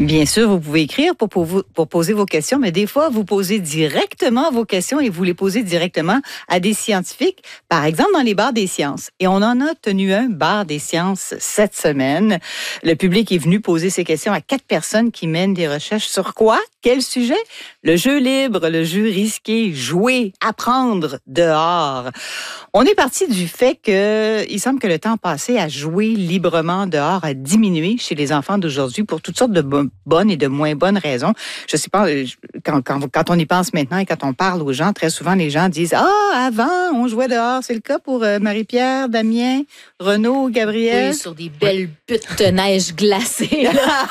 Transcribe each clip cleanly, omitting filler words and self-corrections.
Bien sûr, vous pouvez écrire pour poser vos questions, mais des fois, vous posez directement vos questions et vous les posez directement à des scientifiques, par exemple dans les bars des sciences. Et on en a tenu un bar des sciences cette semaine. Le public est venu poser ses questions à 4 personnes qui mènent des recherches sur quoi? Quel sujet? Le jeu libre, le jeu risqué, jouer, apprendre dehors. On est parti du fait qu'il semble que le temps passé à jouer librement dehors a diminué chez les enfants d'aujourd'hui pour toutes sortes de bonnes et de moins bonnes raisons. Je sais pas, quand on y pense maintenant et quand on parle aux gens, très souvent les gens disent « Ah, avant, on jouait dehors. » C'est le cas pour Marie-Pierre, Damien, Renaud, Gabriel. Oui, sur des belles buttes de neige glacée.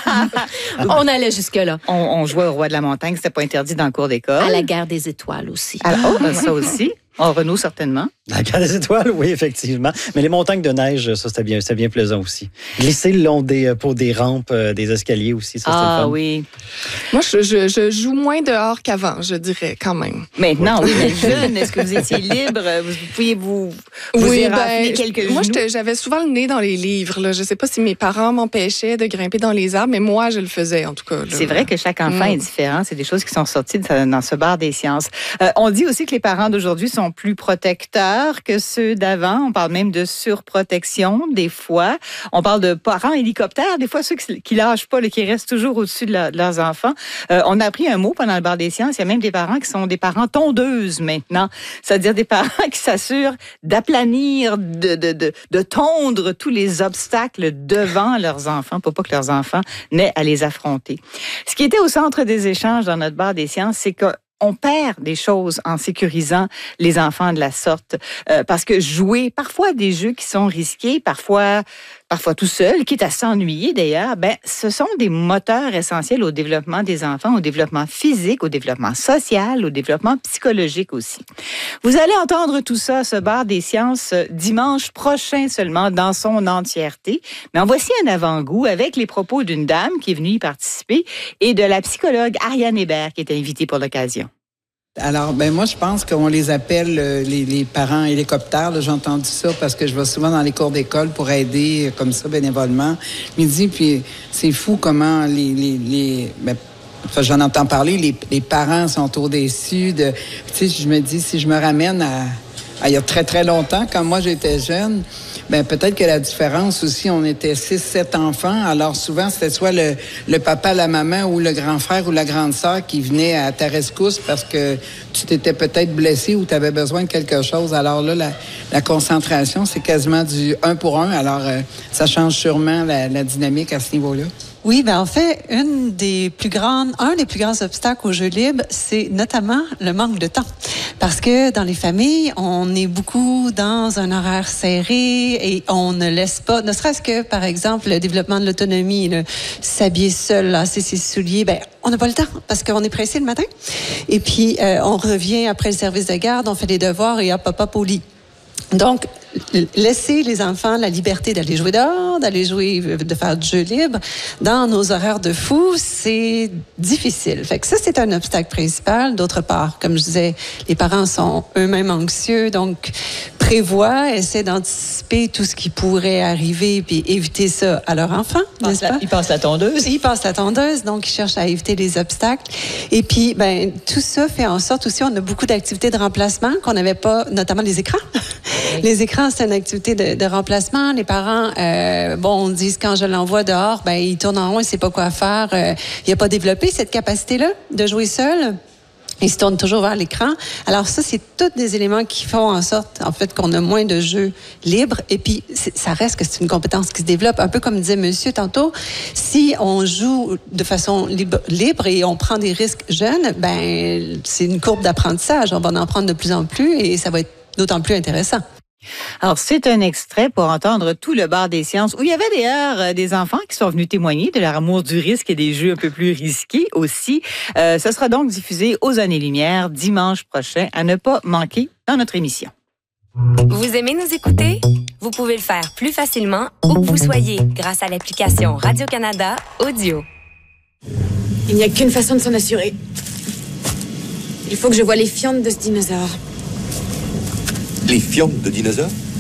On allait jusque-là. On jouait au Roi de la Montagne, c'était pas interdit dans le cours d'école. À la guerre des étoiles aussi. Alors, ça aussi. Oh, Renaud, certainement. La guerre des étoiles, oui, effectivement. Mais les montagnes de neige, ça, c'était bien plaisant aussi. Glisser le long pour des rampes, des escaliers aussi, ça, c'était le fun. Ah oui. Moi, je joue moins dehors qu'avant, je dirais, quand même. Maintenant, oui, mais jeune, est-ce que vous étiez libre? Vous pouviez vous érafler quelques genoux? Moi, j'avais souvent le nez dans les livres. Là. Je sais pas si mes parents m'empêchaient de grimper dans les arbres, mais moi, je le faisais, en tout cas. Là. C'est vrai que chaque enfant est différent. C'est des choses qui sont sorties dans ce bar des sciences. On dit aussi que les parents d'aujourd'hui sont plus protecteurs que ceux d'avant. On parle même de surprotection, des fois. On parle de parents hélicoptères, des fois ceux qui lâchent pas, qui restent toujours au-dessus de leurs enfants. On a appris un mot pendant le bar des sciences. Il y a même des parents qui sont des parents tondeuses maintenant. C'est-à-dire des parents qui s'assurent d'aplanir, de tondre tous les obstacles devant leurs enfants pour pas que leurs enfants n'aient à les affronter. Ce qui était au centre des échanges dans notre bar des sciences, c'est que on perd des choses en sécurisant les enfants de la sorte. Parce que jouer parfois des jeux qui sont risqués, parfois tout seul, quitte à s'ennuyer d'ailleurs, ce sont des moteurs essentiels au développement des enfants, au développement physique, au développement social, au développement psychologique aussi. Vous allez entendre tout ça, ce bar des sciences, dimanche prochain seulement, dans son entièreté. Mais en voici un avant-goût avec les propos d'une dame qui est venue y participer et de la psychologue Ariane Hébert qui est invitée pour l'occasion. Alors, moi, je pense qu'on les appelle les parents hélicoptères. Là, j'ai entendu ça parce que je vais souvent dans les cours d'école pour aider comme ça bénévolement. Je me dis, puis c'est fou comment j'en entends parler, les parents sont trop déçus. Tu sais, je me dis, si je me ramène à il y a très, très longtemps, quand moi j'étais jeune, peut-être que la différence aussi, on était 6-7 enfants. Alors souvent, c'était soit le papa, la maman ou le grand frère ou la grande sœur qui venait à ta rescousse parce que tu t'étais peut-être blessé ou tu avais besoin de quelque chose. Alors là, la concentration, c'est quasiment du 1 pour 1. Alors, ça change sûrement la dynamique à ce niveau-là. Oui, en fait, un des plus grands obstacles au jeu libre, c'est notamment le manque de temps. Parce que dans les familles, on est beaucoup dans un horaire serré et on ne laisse pas, ne serait-ce que, par exemple, le développement de l'autonomie, s'habiller seul, lasser ses souliers, on n'a pas le temps parce qu'on est pressé le matin. Et puis, on revient après le service de garde, on fait les devoirs et hop au lit. Donc, laisser les enfants la liberté d'aller jouer dehors, de faire du jeu libre, dans nos horaires de fou, c'est difficile. Fait que ça, c'est un obstacle principal. D'autre part, comme je disais, les parents sont eux-mêmes anxieux, donc prévoient, essaient d'anticiper tout ce qui pourrait arriver puis éviter ça à leur enfant, n'est-ce pas? Ils passent la tondeuse. Ils passent la tondeuse, donc ils cherchent à éviter les obstacles. Et puis, tout ça fait en sorte aussi, on a beaucoup d'activités de remplacement qu'on n'avait pas, notamment les écrans. Oui. Les écrans, c'est une activité de remplacement. Les parents, on dit quand je l'envoie dehors, il tourne en rond, il ne sait pas quoi faire. Il n'a pas développé cette capacité-là de jouer seul. Il se tourne toujours vers l'écran. Alors ça, c'est tous des éléments qui font en sorte, en fait, qu'on a moins de jeux libres. Et puis, ça reste que c'est une compétence qui se développe. Un peu comme disait monsieur tantôt, si on joue de façon libre et on prend des risques jeunes, c'est une courbe d'apprentissage. On va en prendre de plus en plus et ça va être d'autant plus intéressant. Alors, c'est un extrait pour entendre tout le bar des sciences où il y avait d'ailleurs des enfants qui sont venus témoigner de leur amour du risque et des jeux un peu plus risqués aussi. Ce sera donc diffusé aux Années-Lumière dimanche prochain à ne pas manquer dans notre émission. Vous aimez nous écouter? Vous pouvez le faire plus facilement où que vous soyez grâce à l'application Radio-Canada Audio. Il n'y a qu'une façon de s'en assurer. Il faut que je voie les fientes de ce dinosaure. Les fientes de dinosaures?